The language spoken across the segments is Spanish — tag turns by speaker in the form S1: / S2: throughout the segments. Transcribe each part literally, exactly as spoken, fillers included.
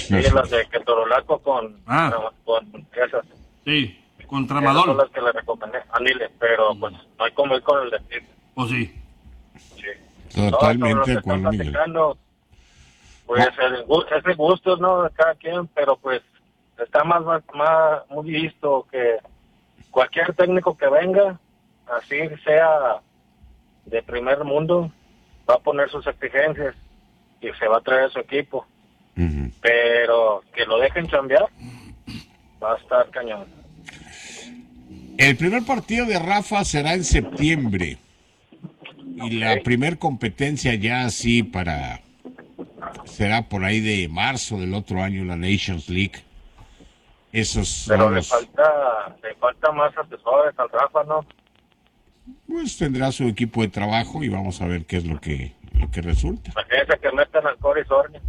S1: Sí, las de Ketorolaco con,
S2: Ah.
S1: con esas.
S2: Sí, con
S1: Esas son
S2: tramadol.
S1: las que le recomendé. Anile, pero pues no hay como ir con el destino.
S2: Pues sí.
S1: Sí.
S3: Totalmente
S1: no, sobre
S3: de
S1: lo que
S3: acuerdo,
S1: están
S3: Miguel.
S1: platicando, pues el, gu- es de gustos, ¿no? De cada quien, pero pues está más, más, más muy visto que cualquier técnico que venga, así sea de primer mundo, va a poner sus exigencias y se va a traer a su equipo.
S3: Ujú.
S1: Pero que lo dejen chambear, va a estar cañón.
S3: El primer partido de Rafa será en septiembre. Y la
S1: Ok.
S3: primer competencia ya así para... será por ahí de marzo del otro año, la Nations League. Esos
S1: Pero
S3: son
S1: le
S3: los...
S1: falta, le falta más asesores al Rafa, ¿no?
S3: Pues tendrá su equipo de trabajo y vamos a ver qué es lo que, lo que resulta.
S1: Imagínense que metan al Cory Sornia.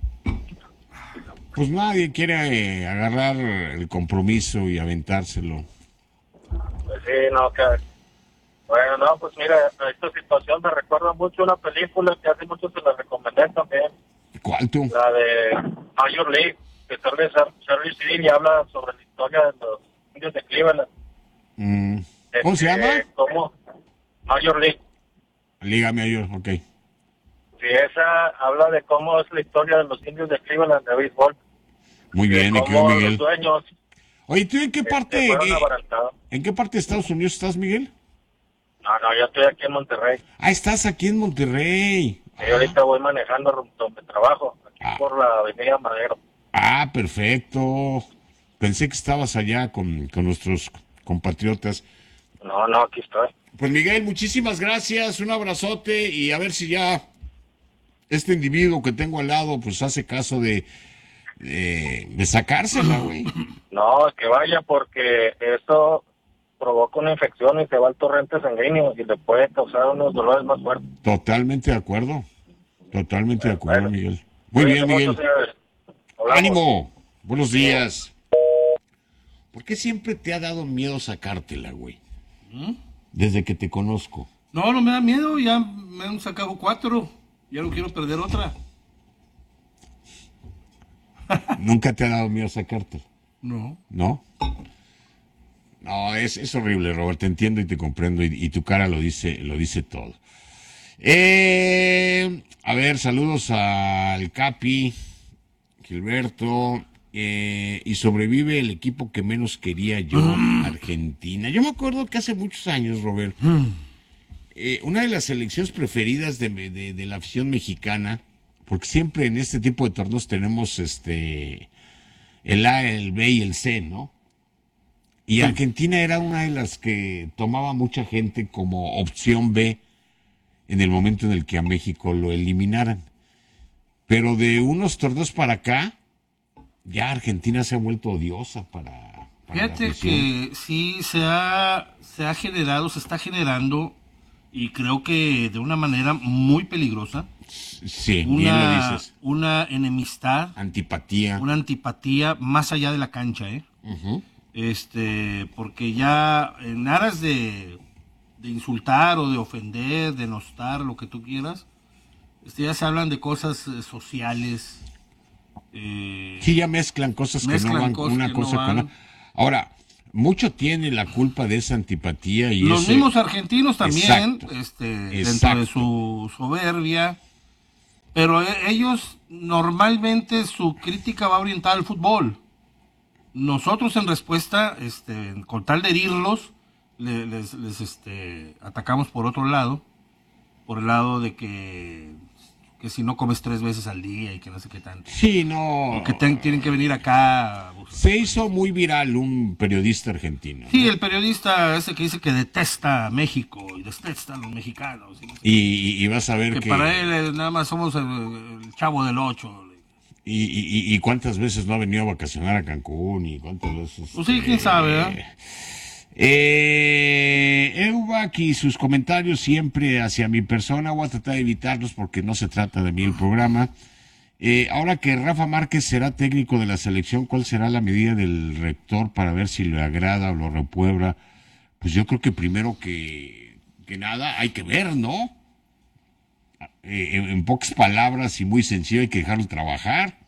S3: Pues nadie quiere eh, agarrar el compromiso y aventárselo.
S1: Pues sí, no, que... Bueno, no, pues mira, esta situación me recuerda mucho a una película que hace mucho se la recomendé también,
S3: ¿Cuál tú?
S1: la de Major League, que sale Char- Charlie Sheen y habla sobre la historia de los indios de Cleveland.
S3: Mm, ¿Cómo se
S1: Este,
S3: llama?
S1: ¿Cómo? Major League.
S3: Liga Mayor, ok.
S1: Sí, esa habla de cómo es la historia de los indios de Cleveland de béisbol,
S3: Muy
S1: de
S3: bien, mi querido
S1: cómo los
S3: Miguel.
S1: dueños
S3: Oye, ¿tú en qué
S1: este,
S3: parte,
S1: fueron
S3: eh,
S1: abarantados.
S3: en qué parte de Estados Unidos estás, Miguel?
S1: No, no, yo estoy aquí en Monterrey.
S3: Ah, estás aquí en Monterrey.
S1: Y ahorita voy manejando rumbo donde trabajo, aquí
S3: Ah.
S1: por la avenida Madero.
S3: Ah, perfecto. Pensé que estabas allá con, con nuestros compatriotas.
S1: No, no, aquí estoy.
S3: Pues Miguel, muchísimas gracias, un abrazote y a ver si ya este individuo que tengo al lado pues hace caso de, de, de sacársela, güey.
S1: No, que vaya porque esto provoca una infección y se va al torrente sanguíneo y le puede causar unos dolores más fuertes.
S3: Totalmente de acuerdo, totalmente de acuerdo,
S1: Bueno,
S3: Miguel. Muy
S1: cuídense
S3: bien,
S1: mucho,
S3: Miguel.
S1: señores. Hablamos.
S3: Ánimo, buenos días. ¿Por qué siempre te ha dado miedo sacártela, güey? Desde que te conozco.
S2: No, no me da miedo, ya me han sacado cuatro. Ya no quiero perder otra.
S3: Nunca te ha dado miedo sacártela,
S2: No.
S3: ¿no? No, es, es horrible, Robert, te entiendo y te comprendo y, y tu cara lo dice, lo dice todo. Eh, a ver, saludos al Capi, Gilberto, eh, y sobrevive el equipo que menos quería yo, Argentina. Yo me acuerdo que hace muchos años, Robert, eh, una de las selecciones preferidas de, de, de la afición mexicana, porque siempre en este tipo de torneos tenemos este el A, el B y el C, ¿no? Y Argentina era una de las que tomaba mucha gente como opción B en el momento en el que a México lo eliminaran. Pero de unos torneos para acá, ya Argentina se ha vuelto odiosa para, para la
S2: Fíjate
S3: afición.
S2: que sí se ha, se ha generado, se está generando, y creo que de una manera muy peligrosa,
S3: Sí, bien lo
S2: una,
S3: dices.
S2: una enemistad,
S3: Antipatía.
S2: una antipatía más allá de la cancha, ¿eh?
S3: Ujú.
S2: Este, porque ya en aras de, de insultar o de ofender, de denostar, lo que tú quieras, este, ya se hablan de cosas eh, sociales. eh,
S3: Sí, ya mezclan cosas que
S2: Mezclan
S3: no van,
S2: cosas
S3: una
S2: que no
S3: cosa con
S2: van.
S3: otra. Ahora, mucho tiene la culpa de esa antipatía y
S2: Los
S3: ese...
S2: mismos argentinos también,
S3: Exacto,
S2: este, dentro
S3: exacto.
S2: de su soberbia, pero e- ellos normalmente su crítica va orientada al fútbol. Nosotros en respuesta, este, con tal de herirlos, le- les, les, este, atacamos por otro lado, por el lado de que, que si no comes tres veces al día y que no sé qué tanto.
S3: Sí, no.
S2: O que ten- tienen que venir acá. a buscar-
S3: Se hizo muy viral un periodista argentino. ¿no?
S2: Sí, el periodista ese que dice que detesta a México y detesta a los mexicanos. Y, no sé qué.
S3: Y, y- y vas a ver
S2: que
S3: que...
S2: para él eh, nada más somos el, el chavo del ocho.
S3: Y, y- y cuántas veces no ha venido a vacacionar a Cancún y cuántas veces...
S2: Pues sí, quién sabe, ¿eh?
S3: Eh, Eubac y sus comentarios siempre hacia mi persona, voy a tratar de evitarlos porque no se trata de mí el programa. Eh, ahora que Rafa Márquez será técnico de la selección, ¿cuál será la medida del rector para ver si le agrada o lo repuebla? Pues yo creo que primero que, que nada hay que ver, ¿no? Eh, en, en pocas palabras y muy sencillo hay que dejarlo trabajar.